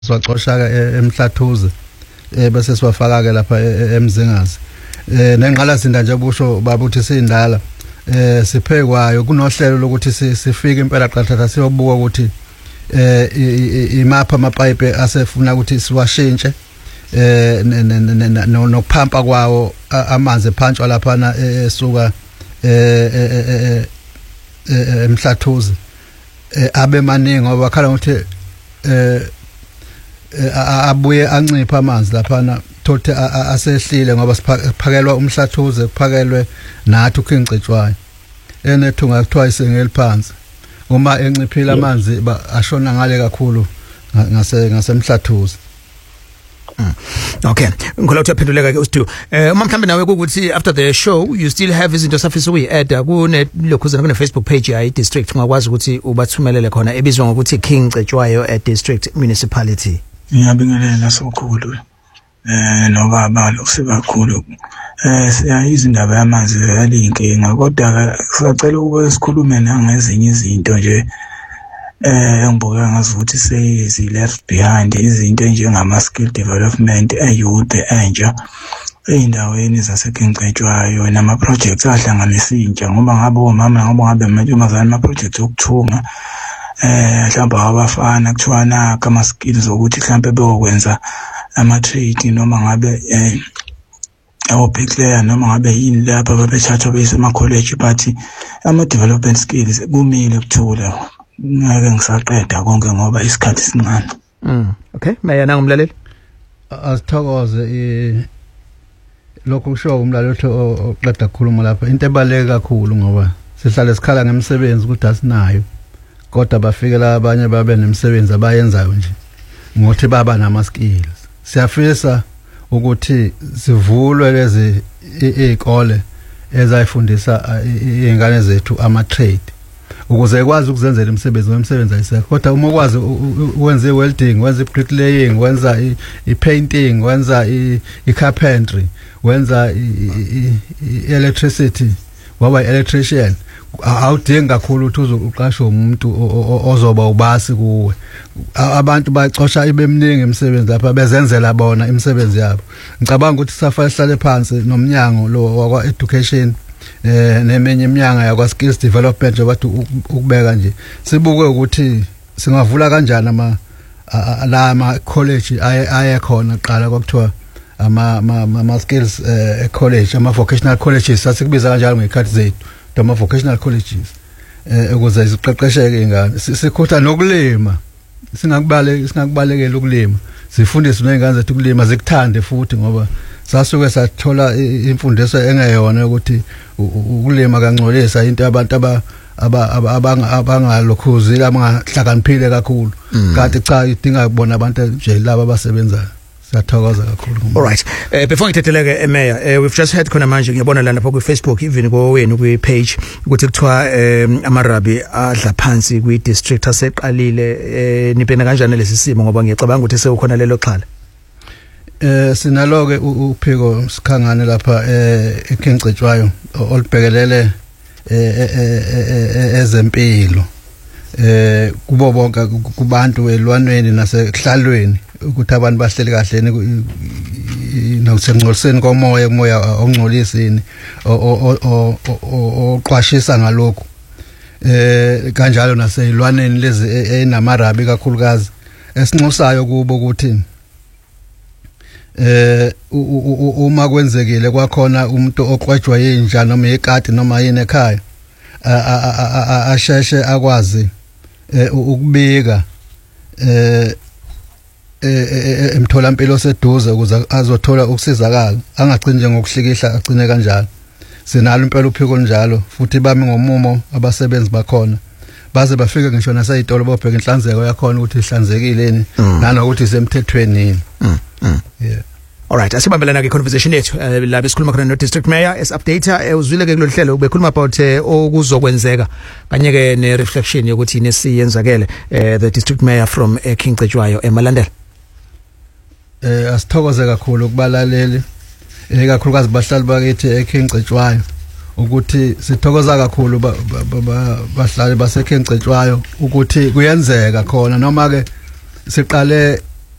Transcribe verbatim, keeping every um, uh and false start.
siwacosha ke eMhlathuze eh bese siwafaka ke lapha eMzingazi eh nenqalazinda nje busho babuthi sindala eh siphekwayo kunohlelo lokuthi sifike impela qathatha siyobuka ukuthi eh imapha amapipe asefuna ukuthi siwashintshe eh nokuphampa kwawo amanzi ephantshwa lapha esuka eh eMhlathuze abe maningi ngoba bakhala ukuthi eh abuye ancipha amanzi lapha thothi asehlile ngoba siphakelwa uMhlathuze kuphakelwe nathi uKingcetshwayo enethunga kuthiwa isengeliphansi uma enciphile amanzi ashona ngale kakhulu ngase ngaseMhlathuze. Okay, ngikholwa ukuthi yaphenduleka ke uStu. Eh uma mhlambe nawe ukuthi after the show you still have izinto safisa ukuyi-add kune lokhuzana kune Facebook page ya district ngakwazi ukuthi ubathumelele khona ebizwa ngokuthi Kingcetshwayo at district municipality. Ngiyabingelela sokhulu eh nobaba lokusibakhulu eh siyayiza indaba yamanzi yalinkinga kodwa sicela ukuba sikhulume nangezinye izinto nje eh ngibukeka ngazi ukuthi sezi left behind izinto njengama skill development eyouth entsha eindaweni zaseKingcetshwayo nama projects ahlanganisa intsha ngoba ngabe omama ngoba ngabe amantombazane ama projects okuthunga eh mhlawumbe abafana kuthiwana kama skills ukuthi mhlawumbe beyokwenza ama trade noma ngabe eh awuphicleya noma ngabe yini lapha babethatha bese ama college but ama development skills kumile kuthula ngeke ngisaqeda konke ngoba isikhathi sincane. Mm okay maya nangumlaleli asithokoze i lokho kusho umlaleli oqeda ukukhuluma lapha into ebaleke kakhulu ngoba sihlale sikhala ngemsebenzi ukuthi asinayo kodwa bafikela abanye babe nemsebenzi abayenzayo nje ngothi baba nama skills. Siyafisa ukuthi sivulwe lezi izikole ezayifundisa izingane zethu ama trade ukuze ekwazi ukuzenzela imisebenzi wemsebenzi ayisekho kodwa uma ukwazi wenze welding wenza bricklaying wenza ipainting wenza icarpentry wenza electricity waba electrician awudinga kakhulu ukuthi uzoqashwe umuntu ozoba ubasi kuwe. Abantu bacosha ibemningi imisebenzi lapha bezenzela bona imisebenzi yabo. Ngicabanga ukuthi safa ihlale phansi nomnyango lo wakwa education eh nemenye iminyanga yakwa skills development bathi ukubeka nje sibuke ukuthi singavula kanjani ama la ama college aye khona qala kwakuthiwa ama ama skills college ama vocational colleges sasikubiza kanjalo ngekhathi zethu ama vocational colleges eh ukuze ziqeqesheke ingane sikhutha nokulima singakubale singakubalekela ukulima sifundiswe nezingane zethu ukulima zikuthande futhi ngoba sasuke sathola imfundiso engeyona ukuthi ukulima kangcolisa into abantu aba abangalokhuzi abangahlakaniphile kakhulu kanti cha idinga kubona abantu nje laba abasebenzayo. Siyathokoza kakhulu. All right. Uh, before ngithetheleke eMeya, uh, we've just heard khona manje ngiyabona la lapha ku Facebook even ko wenu ku page ukuthi kuthiwa um, amarabi adla phansi kwi district aseqalile uh, nibhena kanjani lesi simo ngoba ngiyacabanga ukuthi sekukhona lelo xhala. Eh sinaloke uphiko sikhangane lapha eh eKingcetshwayo olibhekelele eh ezempilo eh kubo bonke kubantu elwanweni nasekuhlalweni ukuthi abantu bahleli kahle nokusengcoliseni komoya umoya ongcolisini oqwashisa ngalokho eh kanjalo naseyilwaneni lezi enamarabi kakhulukazi esinxusayo kubo ukuthi eh uma kwenzekile kwakhona umuntu oqwetshwa yinja noma ikati noma yini ekhaya asheshe akwazi ukubika eh emtholampilo seduze ukuze azothola ukusizakala angagcini nje ngokuhlikihla agcine kanjalo. Sinalo impela uphiko njalo futhi bami ngomumo abasebenzi bakhona baze bafike ngisho naseyitolo bobheka inhlanzeko yakhona ukuthi ihlanzekile nanokuthi isemthethweni yini. Yeah. All right, asibambelana ke conversation yethu uh, la besikhuluma khona no district mayor as updater uzwile ke kulolu hlelo bekhuluma about okuzokwenzeka kanye ke ne reflection yokuthi nesiyenzakele the district mayor from uh, Kingcetshwayo emalandela. Eh asithokoze kakhulu kubalaleli eh kakhulukazi bahlali bakithi eKingcetshwayo ukuthi sithokoza kakhulu bahlali baseKingcetshwayo ukuthi kuyenzeka khona noma ke siqale